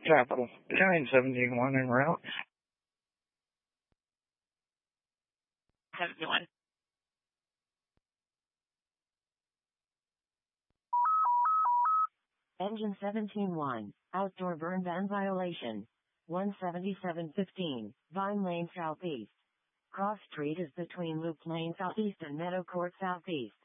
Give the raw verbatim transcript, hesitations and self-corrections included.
Capital. Battalion seventeen-one en route. seventy-one. Engine seventeen one, outdoor burn ban violation. one seventy-seven fifteen, Vine Lane Southeast. Cross Street is between Loop Lane Southeast and Meadow Court Southeast.